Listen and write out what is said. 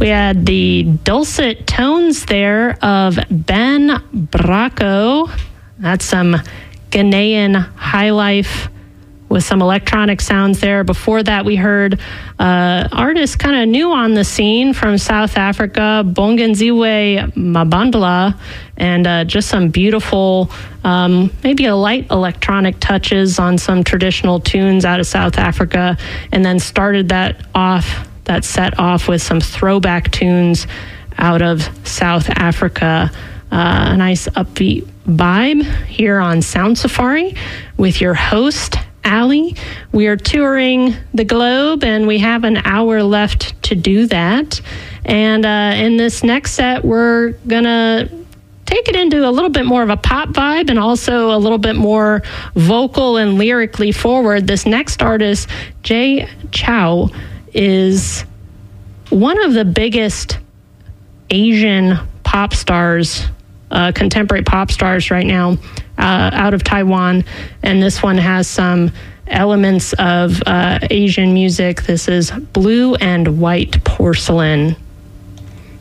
we had the dulcet tones there of Ben Bracco. That's some Ghanaian high life with some electronic sounds there. Before that, we heard artists kind of new on the scene from South Africa, Bongenziwe Mabandla, and just some beautiful, maybe a light electronic touches on some traditional tunes out of South Africa, and then started that set off with some throwback tunes out of South Africa. A nice upbeat vibe here on Sound Safari with your host, Allie. We are touring the globe, and we have an hour left to do that. And in this next set, we're going to take it into a little bit more of a pop vibe and also a little bit more vocal and lyrically forward. This next artist, Jay Chou, is one of the biggest Asian pop stars, contemporary pop stars right now, out of Taiwan, and this one has some elements of Asian music. This is Blue and White Porcelain.